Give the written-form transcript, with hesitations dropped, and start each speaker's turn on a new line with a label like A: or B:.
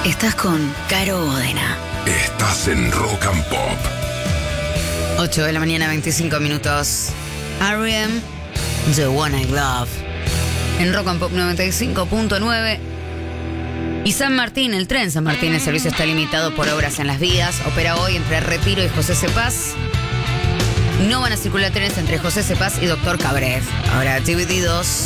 A: Estás con Caro Bodena.
B: Estás en Rock and Pop.
A: 8 de la mañana, 25 minutos. R.E.M. The One I Love. En Rock and Pop 95.9. Y San Martín, el tren San Martín, el servicio está limitado por obras en las vías. Opera hoy entre Retiro y José Cepaz. No van a circular trenes entre José Cepaz y Doctor Cabred. Ahora, DVD2.